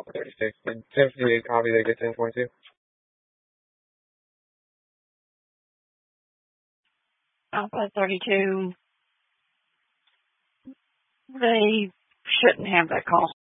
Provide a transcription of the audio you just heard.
Alpha 36. Did 1058 copy they get 1022? Alpha 32. They shouldn't have that call.